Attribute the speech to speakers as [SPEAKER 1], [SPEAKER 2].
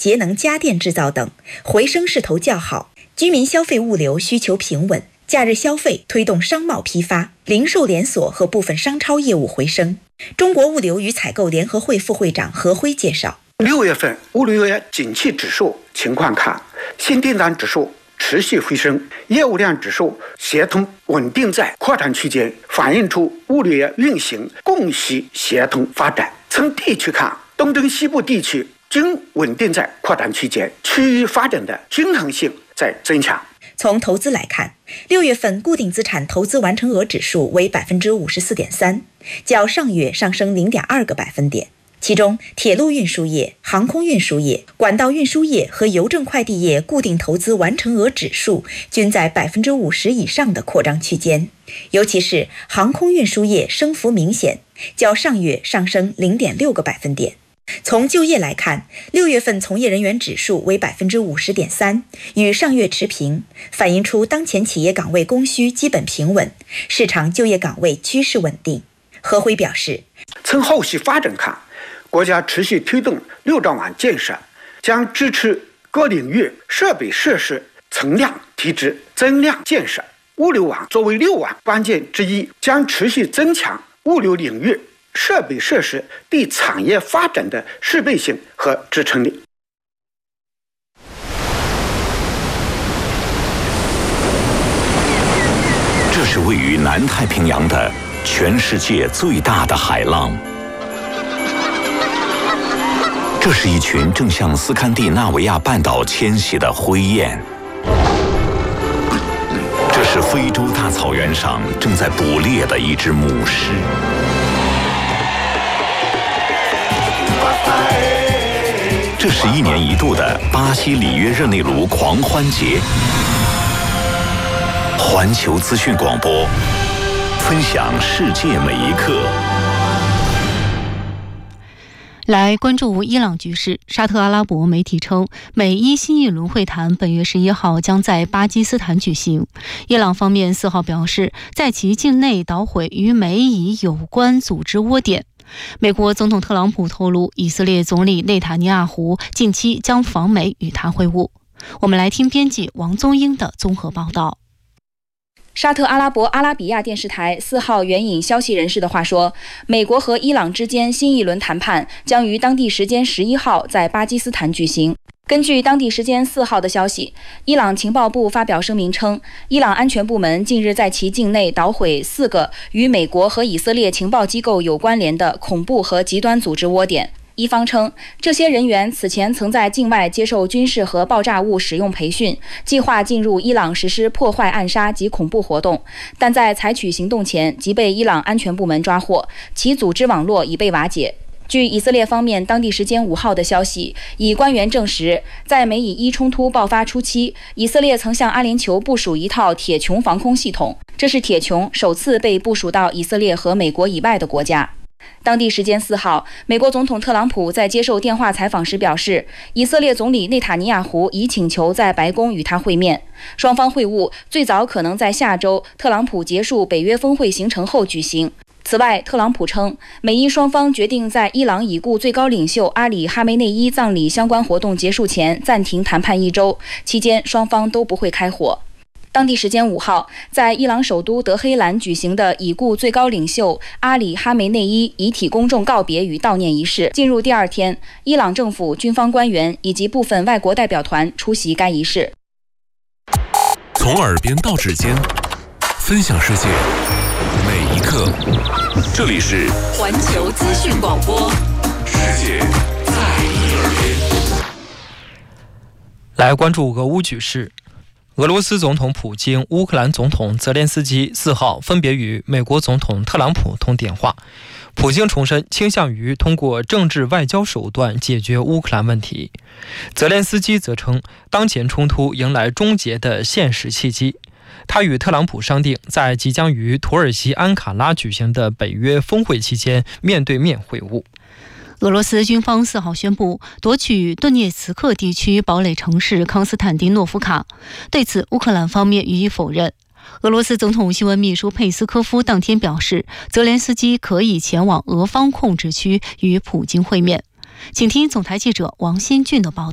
[SPEAKER 1] 节能家电制造等，回升势头较好，居民消费物流需求平稳，假日消费推动商贸批发、零售连锁和部分商超业务回升。中国物流与采购联合会副会长何辉介绍
[SPEAKER 2] ，6月份物流业景气指数情况看，新订单指数持续回升，业务量指数协同稳定在扩张区间，反映出物流业运行供需协同发展。从地区看，东中西部地区均稳定在扩张区间，区域发展的均衡性在增强。
[SPEAKER 1] 从投资来看，6月份固定资产投资完成额指数为 54.3%， 较上月上升 0.2个百分点。其中，铁路运输业、航空运输业、管道运输业和邮政快递业固定投资完成额指数均在 50% 以上的扩张区间，尤其是航空运输业升幅明显，较上月上升 0.6个百分点。从就业来看，6月份从业人员指数为 50.3%， 与上月持平，反映出当前企业岗位供需基本平稳，市场就业岗位趋势稳定。何辉表示，
[SPEAKER 2] 从后续发展看，国家持续推动6兆万建设，将支持各领域设备设施存量提质、增量建设。物流网作为6网关键之一，将持续增强物流领域设备设施对产业发展的适配性和支撑力。
[SPEAKER 3] 这是位于南太平洋的全世界最大的海浪。这是一群正向斯堪的纳维亚半岛迁徙的灰雁。这是非洲大草原上正在捕猎的一只母狮。这是1年1度的巴西里约热内卢狂欢节。环球资讯广播，分享世界每一刻。
[SPEAKER 4] 来关注伊朗局势。沙特阿拉伯媒体称，美伊新一轮会谈本月11号将在巴基斯坦举行。伊朗方面4号表示，在其境内捣毁与美以有关组织窝点。美国总统特朗普透露，以色列总理内塔尼亚胡近期将访美与他会晤。我们来听编辑王宗英的综合报道。
[SPEAKER 5] 沙特阿拉伯阿拉比亚电视台4号援引消息人士的话说，美国和伊朗之间新一轮谈判将于当地时间11号在巴基斯坦举行。根据当地时间4号的消息，伊朗情报部发表声明称，伊朗安全部门近日在其境内捣毁4个与美国和以色列情报机构有关联的恐怖和极端组织窝点。伊方称，这些人员此前曾在境外接受军事和爆炸物使用培训，计划进入伊朗实施破坏、暗杀及恐怖活动，但在采取行动前即被伊朗安全部门抓获，其组织网络已被瓦解。据以色列方面当地时间5号的消息，以官员证实，在美以伊冲突爆发初期，以色列曾向阿联酋部署一套铁穹防空系统，这是铁穹首次被部署到以色列和美国以外的国家。当地时间4号，美国总统特朗普在接受电话采访时表示，以色列总理内塔尼亚胡已请求在白宫与他会面，双方会晤最早可能在下周特朗普结束北约峰会行程后举行。此外，特朗普称，美伊双方决定在伊朗已故最高领袖阿里·哈梅内伊葬礼相关活动结束前暂停谈判1周，期间双方都不会开火。当地时间5号，在伊朗首都德黑兰举行的已故最高领袖阿里·哈梅内伊遗体公众告别与悼念仪式进入第2天，伊朗政府、军方官员以及部分外国代表团出席该仪式。
[SPEAKER 6] 从耳边到指尖，分享世界每一刻。这里是
[SPEAKER 7] 环球资讯广播，
[SPEAKER 6] 世界在你耳边。
[SPEAKER 8] 来关注俄乌局势。俄罗斯总统普京、乌克兰总统泽连斯基4号分别与美国总统特朗普通电话。普京重申倾向于通过政治外交手段解决乌克兰问题。泽连斯基则称，当前冲突迎来终结的现实契机。他与特朗普商定，在即将于土耳其安卡拉举行的北约峰会期间面对面会晤。
[SPEAKER 4] 俄罗斯军方4号宣布夺取顿涅茨克地区堡垒城市康斯坦丁诺夫卡，对此乌克兰方面予以否认。俄罗斯总统新闻秘书佩斯科夫当天表示，泽连斯基可以前往俄方控制区与普京会面。请听总台记者王先俊的报道。